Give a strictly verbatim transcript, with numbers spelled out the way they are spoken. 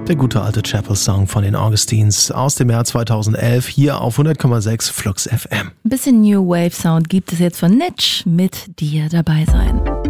Der gute alte Chapel-Song von den Augustines aus dem Jahr zweitausendelf hier auf hundert Komma sechs Flux F M. Ein bisschen New Wave Sound gibt es jetzt von Nitsch mit Dir dabei sein.